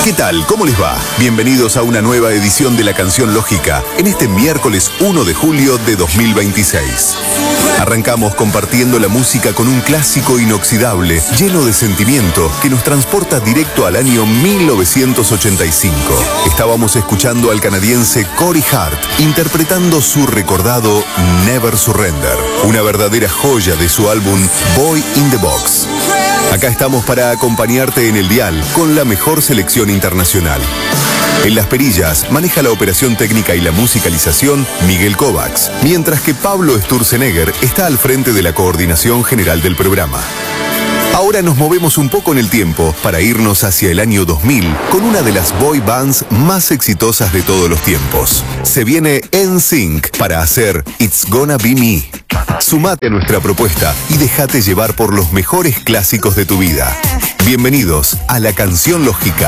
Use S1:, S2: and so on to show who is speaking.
S1: ¿Qué tal? ¿Cómo les va? Bienvenidos a una nueva edición de La Canción Lógica en este miércoles 1 de julio de 2026. Arrancamos compartiendo la música con un clásico inoxidable, lleno de sentimiento, que nos transporta directo al año 1985. Estábamos escuchando al canadiense Corey Hart interpretando su recordado Never Surrender, una verdadera joya de su álbum Boy in the Box. Acá estamos para acompañarte en el dial con la mejor selección internacional. En Las Perillas maneja la operación técnica y la musicalización Miguel Kovacs, mientras que Pablo Sturzenegger está al frente de la coordinación general del programa. Ahora nos movemos un poco en el tiempo para irnos hacia el año 2000 con una de las boy bands más exitosas de todos los tiempos. Se viene NSYNC para hacer It's Gonna Be Me. Sumate a nuestra propuesta y déjate llevar por los mejores clásicos de tu vida. Bienvenidos a La Canción Lógica.